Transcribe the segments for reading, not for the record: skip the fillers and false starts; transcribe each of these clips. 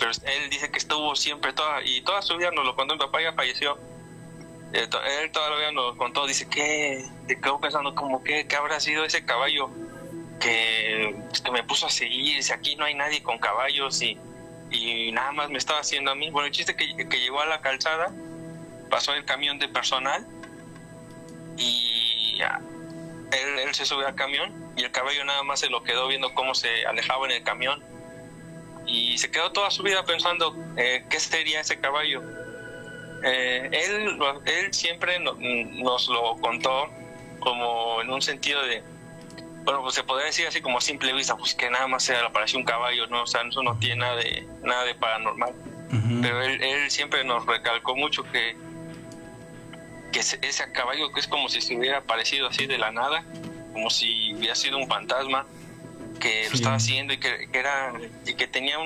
pero él dice que estuvo siempre toda su vida, nos lo contó, mi papá ya falleció, él todavía nos contó, dice que te quedo pensando como que habrá sido ese caballo que me puso a seguir, dice, aquí no hay nadie con caballos y nada más me estaba haciendo a mí. Bueno, el chiste que llegó a la calzada, pasó el camión de personal y él se subió al camión y el caballo nada más se lo quedó viendo cómo se alejaba en el camión y se quedó toda su vida pensando qué sería ese caballo. Él siempre nos lo contó como en un sentido de, bueno, pues se podría decir así como a simple vista, pues que nada más se le apareció un caballo, ¿no? O sea, eso no tiene nada de paranormal. Uh-huh. Pero él siempre nos recalcó mucho que ese caballo que es como si se hubiera aparecido así de la nada, como si hubiera sido un fantasma que lo estaba haciendo y que tenía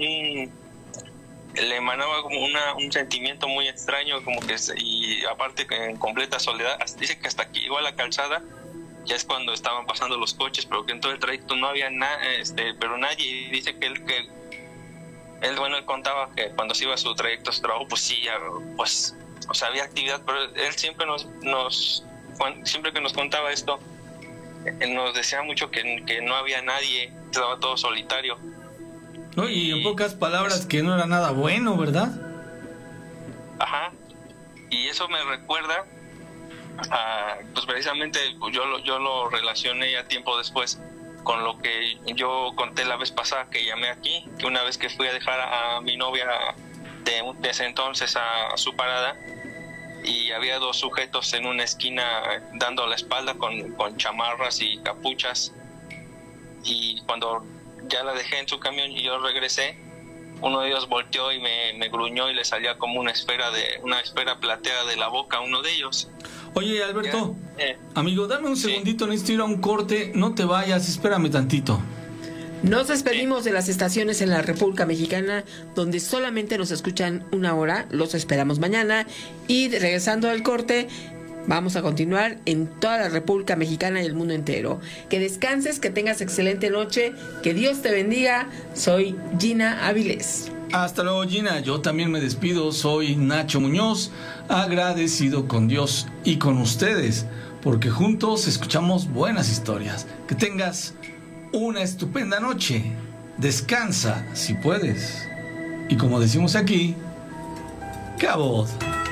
le emanaba como un sentimiento muy extraño, como que y aparte que en completa soledad. Dice que hasta aquí llegó a la calzada, ya es cuando estaban pasando los coches, pero que en todo el trayecto no había pero nadie. Y dice que él contaba que cuando se iba a su trayecto, a su trabajo, pues sí, pues, o sea, había actividad, pero él siempre siempre que nos contaba esto, él nos decía mucho que no había nadie, estaba todo solitario. No, y en pocas palabras que no era nada bueno, ¿verdad? Ajá. Y eso me recuerda pues precisamente yo lo relacioné ya tiempo después con lo que yo conté la vez pasada que llamé aquí, que una vez que fui a dejar a mi novia de ese entonces a su parada, y había dos sujetos en una esquina dando la espalda con chamarras y capuchas, y cuando ya la dejé en su camión y yo regresé, uno de ellos volteó y me gruñó y le salía como una esfera plateada de la boca a uno de ellos. Oye, Alberto, amigo, dame un segundito, necesito ir a un corte, no te vayas, espérame tantito. Nos despedimos de las estaciones en la República Mexicana, donde solamente nos escuchan una hora. Los esperamos mañana. Y regresando al corte, vamos a continuar en toda la República Mexicana y el mundo entero. Que descanses, que tengas excelente noche, que Dios te bendiga. Soy Gina Avilés. Hasta luego, Gina. Yo también me despido. Soy Nacho Muñoz, agradecido con Dios y con ustedes, porque juntos escuchamos buenas historias. Que tengas una estupenda noche. Descansa si puedes. Y como decimos aquí, cabot.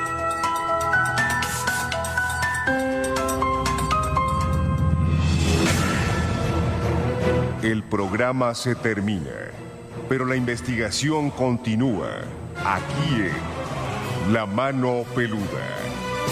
El programa se termina, pero la investigación continúa aquí en La Mano Peluda.